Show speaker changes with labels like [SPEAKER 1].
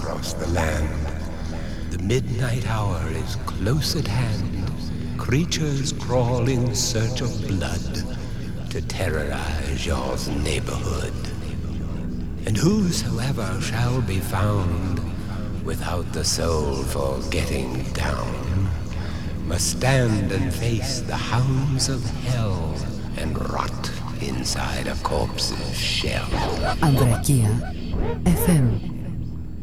[SPEAKER 1] across the land. The midnight hour is close at hand. Creatures crawl in search of blood to terrorize your neighborhood. And whosoever shall be found without the soul for getting down must stand and face the hounds of hell and rot inside a corpse's shell.
[SPEAKER 2] Andrekia FM